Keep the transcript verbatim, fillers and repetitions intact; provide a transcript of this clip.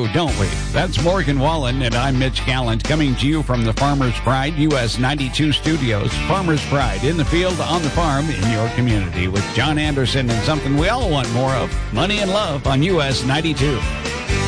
don't we? That's Morgan Wallen, and I'm Mitch Gallant, coming to you from the Farmers Pride U S ninety-two studios. Farmers Pride, in the field, on the farm, in your community, with John Anderson and something we all want more of, money and love on U S ninety-two.